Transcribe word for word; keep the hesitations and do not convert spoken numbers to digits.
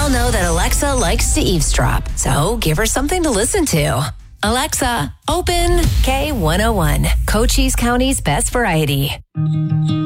all know that Alexa likes to eavesdrop, so give her something to listen to. Alexa, open K one oh one, Cochise County's best variety.